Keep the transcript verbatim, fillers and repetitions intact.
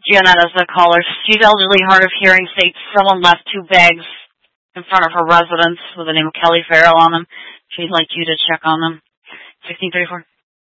Janet is the caller. She's elderly, hard of hearing, states someone left two bags in front of her residence with the name of Kelly Farrell on them. She'd like you to check on them. sixteen thirty-four.